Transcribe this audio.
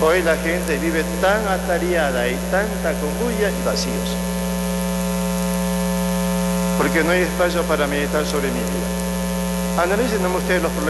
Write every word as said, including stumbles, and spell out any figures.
Hoy la gente vive tan atareada y tanta conbulla y vacíos. Porque no hay espacio para meditar sobre mi vida. Analicen ustedes los problemas.